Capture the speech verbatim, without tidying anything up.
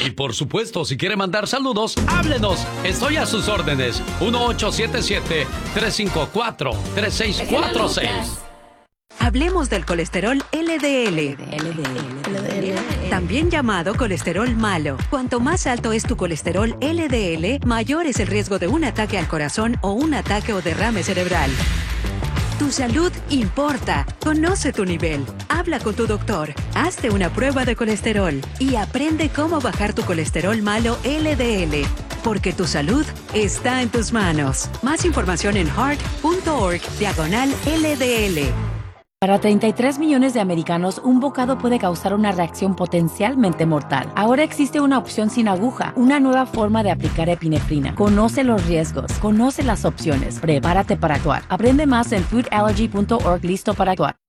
Y por supuesto, si quiere mandar saludos, háblenos. Estoy a sus órdenes. uno ocho siete siete, tres cinco cuatro, tres seis cuatro seis. Hablemos del colesterol L D L. También llamado colesterol malo. Cuanto más alto es tu colesterol L D L, mayor es el riesgo de un ataque al corazón o un ataque o derrame cerebral. Tu salud importa. Conoce tu nivel. Habla con tu doctor. Hazte una prueba de colesterol y aprende cómo bajar tu colesterol malo L D L. Porque tu salud está en tus manos. Más información en heart punto org diagonal L D L. Para treinta y tres millones de americanos, un bocado puede causar una reacción potencialmente mortal. Ahora existe una opción sin aguja, una nueva forma de aplicar epinefrina. Conoce los riesgos, conoce las opciones, prepárate para actuar. Aprende más en food allergy punto org. Listo para actuar.